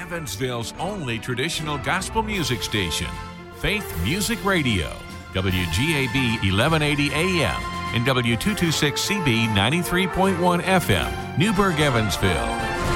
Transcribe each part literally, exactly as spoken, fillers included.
Evansville's only traditional gospel music station, Faith Music Radio, W G A B eleven eighty A M and W two twenty-six C B ninety-three point one F M, Newburgh, Evansville.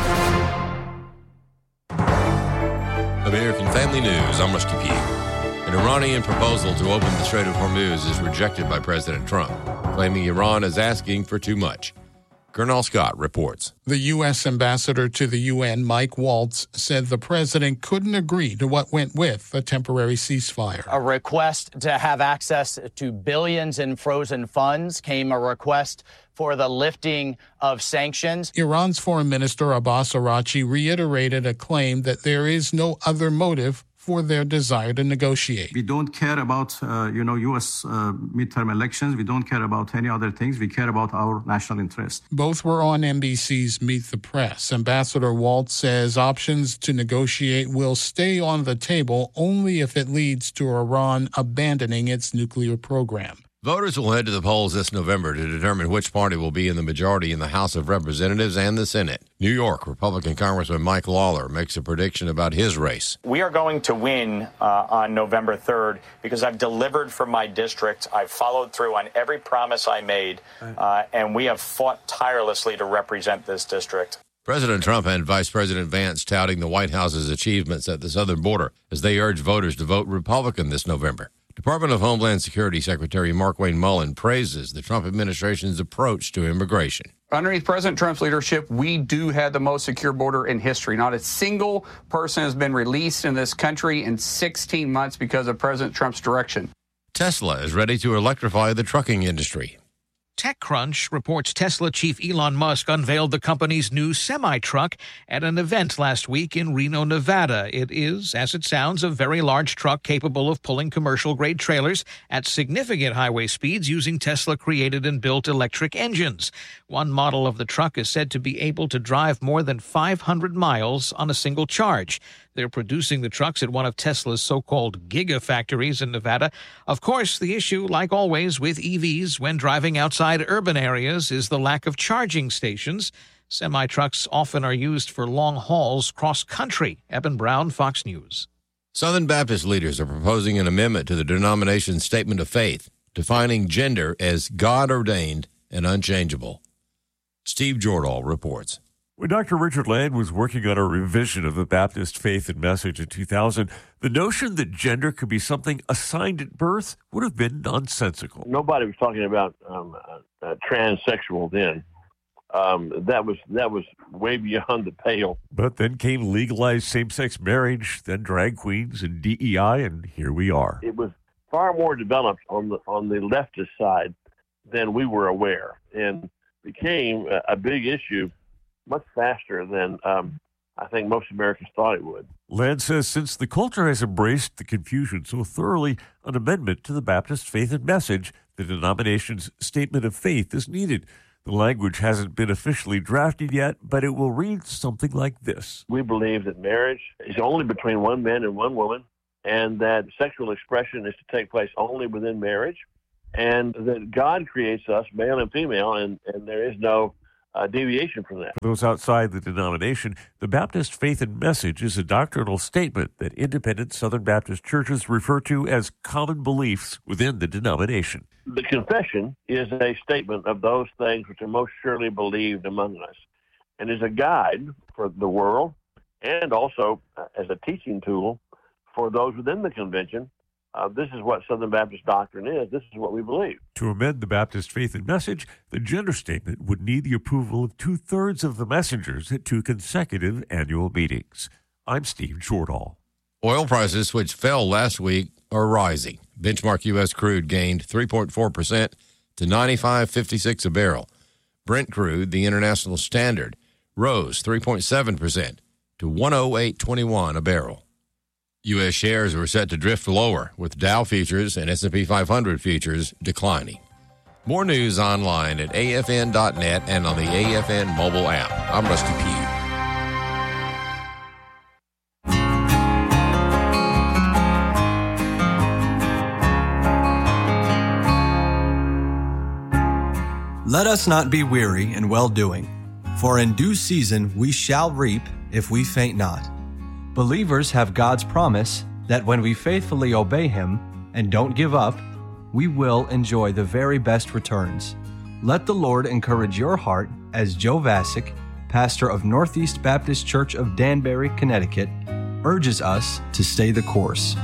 American Family News, I'm Rusty Pugh. An Iranian proposal to open the Strait of Hormuz is rejected by President Trump, claiming Iran is asking for too much. Colonel Scott reports. The U S ambassador to the U N, Mike Waltz, said the president couldn't agree to what went with a temporary ceasefire. A request to have access to billions in frozen funds came a request for the lifting of sanctions. Iran's Foreign Minister Abbas Araghchi reiterated a claim that there is no other motive for their desire to negotiate. We don't care about, uh, you know, U S uh, midterm elections. We don't care about any other things. We care about our national interest. Both were on N B C's Meet the Press. Ambassador Waltz says options to negotiate will stay on the table only if it leads to Iran abandoning its nuclear program. Voters will head to the polls this November to determine which party will be in the majority in the House of Representatives and the Senate. New York Republican Congressman Mike Lawler makes a prediction about his race. We are going to win uh, on November third because I've delivered for my district. I've followed through on every promise I made, uh, and we have fought tirelessly to represent this district. President Trump and Vice President Vance touting the White House's achievements at the southern border as they urge voters to vote Republican this November. Department of Homeland Security Secretary Markwayne Mullin praises the Trump administration's approach to immigration. Underneath President Trump's leadership, we do have the most secure border in history. Not a single person has been released in this country in sixteen months because of President Trump's direction. Tesla is ready to electrify the trucking industry. TechCrunch reports Tesla chief Elon Musk unveiled the company's new semi-truck at an event last week in Reno, Nevada. It is, as it sounds, a very large truck capable of pulling commercial-grade trailers at significant highway speeds using Tesla-created and built electric engines. One model of the truck is said to be able to drive more than five hundred miles on a single charge. They're producing the trucks at one of Tesla's so-called gigafactories in Nevada. Of course, the issue, like always with E Vs when driving outside urban areas, is the lack of charging stations. Semi-trucks often are used for long hauls cross-country. Eben Brown, Fox News. Southern Baptist leaders are proposing an amendment to the denomination's statement of faith, defining gender as God-ordained and unchangeable. Steve Jordahl reports. When Doctor Richard Land was working on a revision of the Baptist Faith and Message in two thousand, the notion that gender could be something assigned at birth would have been nonsensical. Nobody was talking about um, uh, uh, transsexual then. Um, that was that was way beyond the pale. But then came legalized same-sex marriage, then drag queens and D E I, and here we are. It was far more developed on the on the leftist side than we were aware, and became a, a big issue much faster than um, I think most Americans thought it would. Land says since the culture has embraced the confusion so thoroughly, an amendment to the Baptist Faith and Message, the denomination's statement of faith, is needed. The language hasn't been officially drafted yet, but it will read something like this. We believe that marriage is only between one man and one woman, and that sexual expression is to take place only within marriage, and that God creates us, male and female, and, and there is no Uh, deviation from that. For those outside the denomination, the Baptist Faith and Message is a doctrinal statement that independent Southern Baptist churches refer to as common beliefs within the denomination. The confession is a statement of those things which are most surely believed among us, and is a guide for the world, and also uh, as a teaching tool for those within the convention. Uh, this is what Southern Baptist doctrine is. This is what we believe. To amend the Baptist Faith and Message, the gender statement would need the approval of two-thirds of the messengers at two consecutive annual meetings. I'm Steve Jordahl. Oil prices, which fell last week, are rising. Benchmark U S crude gained three point four percent to ninety-five fifty-six a barrel. Brent crude, the international standard, rose three point seven percent to one oh eight twenty-one a barrel. U S shares were set to drift lower, with Dow futures and S and P five hundred futures declining. More news online at A F N dot net and on the A F N mobile app. I'm Rusty Pugh. Let us not be weary in well-doing, for in due season we shall reap if we faint not. Believers have God's promise that when we faithfully obey Him and don't give up, we will enjoy the very best returns. Let the Lord encourage your heart as Joe Vasick, pastor of Northeast Baptist Church of Danbury, Connecticut, urges us to stay the course.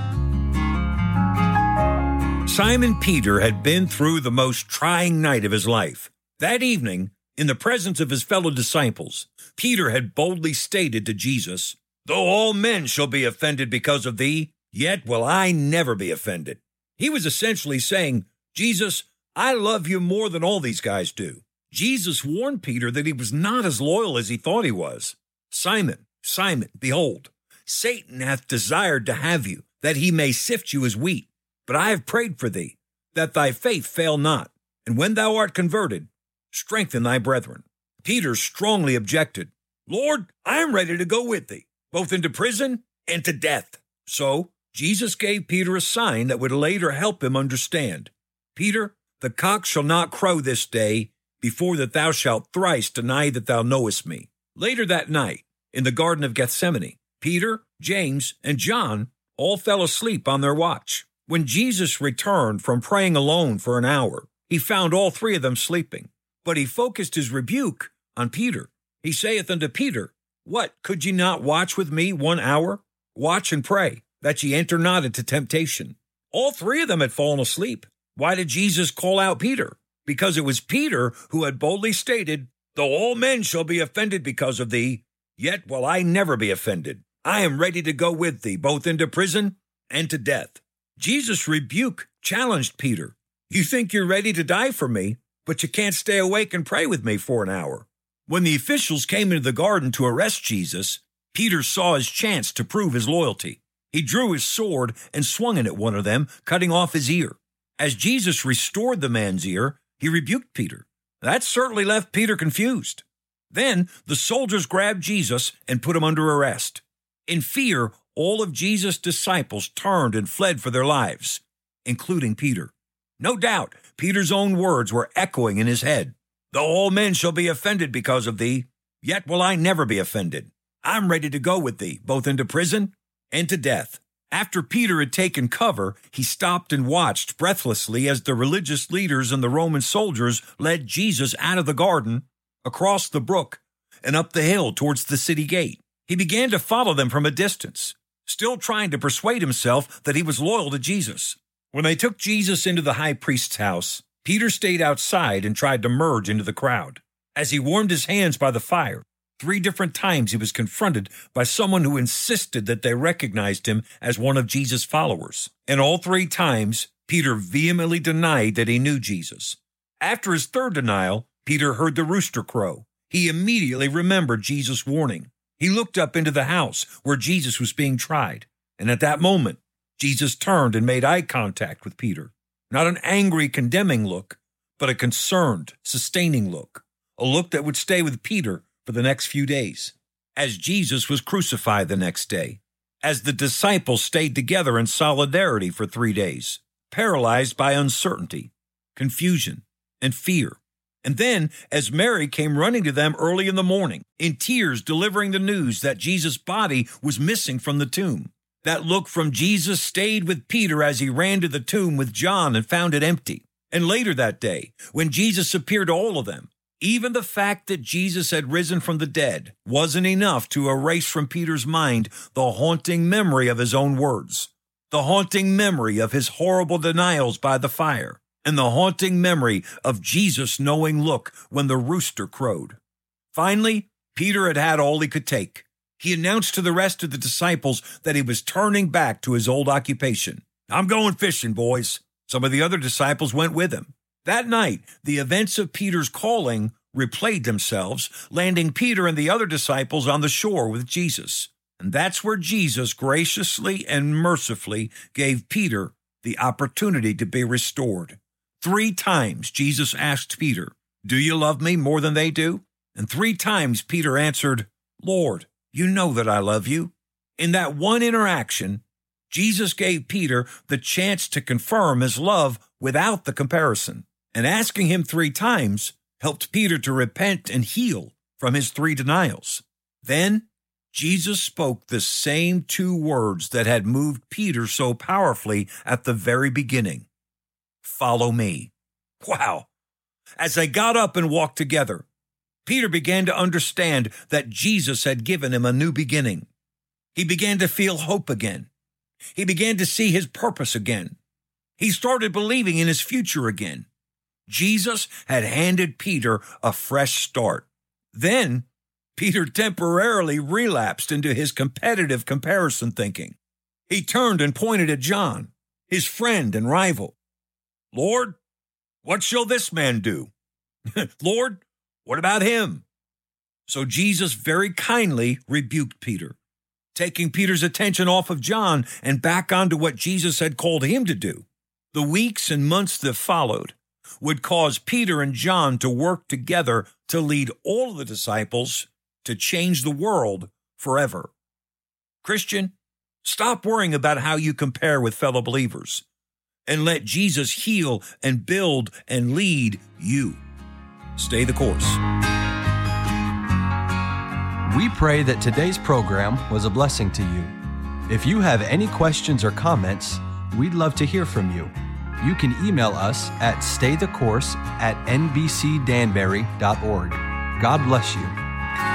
Simon Peter had been through the most trying night of his life. That evening, in the presence of his fellow disciples, Peter had boldly stated to Jesus, "Though all men shall be offended because of thee, yet will I never be offended." He was essentially saying, "Jesus, I love you more than all these guys do." Jesus warned Peter that he was not as loyal as he thought he was. "Simon, Simon, behold, Satan hath desired to have you, that he may sift you as wheat. But I have prayed for thee, that thy faith fail not. And when thou art converted, strengthen thy brethren." Peter strongly objected, "Lord, I am ready to go with thee, both into prison and to death." So Jesus gave Peter a sign that would later help him understand. "Peter, the cock shall not crow this day before that thou shalt thrice deny that thou knowest me." Later that night, in the Garden of Gethsemane, Peter, James, and John all fell asleep on their watch. When Jesus returned from praying alone for an hour, he found all three of them sleeping. But he focused his rebuke on Peter. He saith unto Peter, "What, could ye not watch with me one hour? Watch and pray, that ye enter not into temptation." All three of them had fallen asleep. Why did Jesus call out Peter? Because it was Peter who had boldly stated, "Though all men shall be offended because of thee, yet will I never be offended. I am ready to go with thee, both into prison and to death." Jesus' rebuke challenged Peter. "You think you're ready to die for me, but you can't stay awake and pray with me for an hour." When the officials came into the garden to arrest Jesus, Peter saw his chance to prove his loyalty. He drew his sword and swung it at one of them, cutting off his ear. As Jesus restored the man's ear, he rebuked Peter. That certainly left Peter confused. Then the soldiers grabbed Jesus and put him under arrest. In fear, all of Jesus' disciples turned and fled for their lives, including Peter. No doubt, Peter's own words were echoing in his head. "Though all men shall be offended because of thee, yet will I never be offended. I'm ready to go with thee, both into prison and to death." After Peter had taken cover, he stopped and watched breathlessly as the religious leaders and the Roman soldiers led Jesus out of the garden, across the brook, and up the hill towards the city gate. He began to follow them from a distance, still trying to persuade himself that he was loyal to Jesus. When they took Jesus into the high priest's house, Peter stayed outside and tried to merge into the crowd. As he warmed his hands by the fire, three different times he was confronted by someone who insisted that they recognized him as one of Jesus' followers. And all three times, Peter vehemently denied that he knew Jesus. After his third denial, Peter heard the rooster crow. He immediately remembered Jesus' warning. He looked up into the house where Jesus was being tried, and at that moment, Jesus turned and made eye contact with Peter. Not an angry, condemning look, but a concerned, sustaining look, a look that would stay with Peter for the next few days. As Jesus was crucified the next day, as the disciples stayed together in solidarity for three days, paralyzed by uncertainty, confusion, and fear. And then, as Mary came running to them early in the morning, in tears delivering the news that Jesus' body was missing from the tomb. That look from Jesus stayed with Peter as he ran to the tomb with John and found it empty. And later that day, when Jesus appeared to all of them, even the fact that Jesus had risen from the dead wasn't enough to erase from Peter's mind the haunting memory of his own words, the haunting memory of his horrible denials by the fire, and the haunting memory of Jesus' knowing look when the rooster crowed. Finally, Peter had had all he could take. He announced to the rest of the disciples that he was turning back to his old occupation. "I'm going fishing, boys." Some of the other disciples went with him. That night, the events of Peter's calling replayed themselves, landing Peter and the other disciples on the shore with Jesus. And that's where Jesus graciously and mercifully gave Peter the opportunity to be restored. Three times Jesus asked Peter, "Do you love me more than they do?" And three times Peter answered, "Lord, you know that I love you." In that one interaction, Jesus gave Peter the chance to confirm his love without the comparison. And asking him three times helped Peter to repent and heal from his three denials. Then Jesus spoke the same two words that had moved Peter so powerfully at the very beginning. Follow me. Wow. As they got up and walked together, Peter began to understand that Jesus had given him a new beginning. He began to feel hope again. He began to see his purpose again. He started believing in his future again. Jesus had handed Peter a fresh start. Then, Peter temporarily relapsed into his competitive comparison thinking. He turned and pointed at John, his friend and rival. Lord, what shall this man do? Lord, what about him? So Jesus very kindly rebuked Peter, taking Peter's attention off of John and back onto what Jesus had called him to do. The weeks and months that followed would cause Peter and John to work together to lead all of the disciples to change the world forever. Christian, stop worrying about how you compare with fellow believers and let Jesus heal and build and lead you. Stay the course. We pray that today's program was a blessing to you. If you have any questions or comments, we'd love to hear from you. You can email us at staythecourse at n b c danbury dot org. God bless you.